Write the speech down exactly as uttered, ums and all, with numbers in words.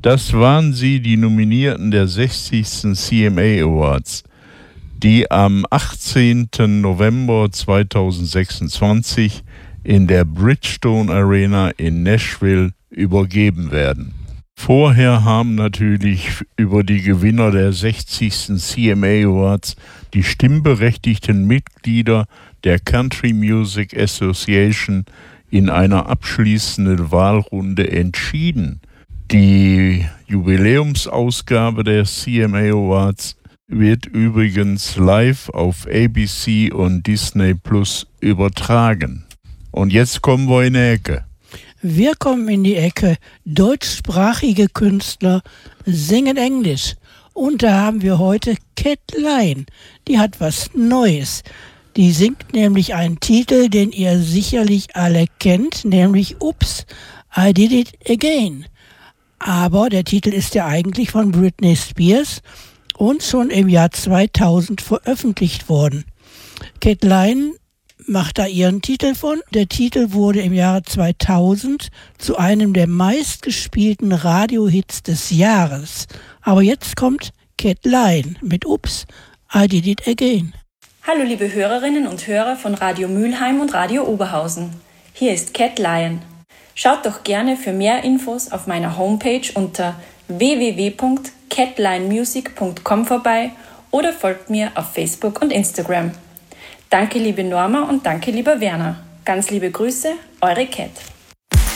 Das waren sie, die Nominierten der sechzigsten C M A Awards, die am achtzehnten November zweitausendsechsundzwanzig in der Bridgestone Arena in Nashville übergeben werden. Vorher haben natürlich über die Gewinner der sechzigsten C M A Awards die stimmberechtigten Mitglieder der Country Music Association in einer abschließenden Wahlrunde entschieden. Die Jubiläumsausgabe der C M A Awards wird übrigens live auf A B C und Disney Plus übertragen. Und jetzt kommen wir in die Ecke. Wir kommen in die Ecke. Deutschsprachige Künstler singen Englisch. Und da haben wir heute Cat Line. Die hat was Neues. Die singt nämlich einen Titel, den ihr sicherlich alle kennt, nämlich Oops, I Did It Again. Aber der Titel ist ja eigentlich von Britney Spears und schon im Jahr zweitausend veröffentlicht worden. Cat Line macht da ihren Titel von. Der Titel wurde im Jahre zweitausend zu einem der meistgespielten Radiohits des Jahres. Aber jetzt kommt Cat Line mit Oops, I Did It Again. Hallo liebe Hörerinnen und Hörer von Radio Mülheim und Radio Oberhausen. Hier ist Cat Line. Schaut doch gerne für mehr Infos auf meiner Homepage unter w w w punkt catlinemusic punkt com vorbei oder folgt mir auf Facebook und Instagram. Danke liebe Norma und danke lieber Werner. Ganz liebe Grüße, eure Cat.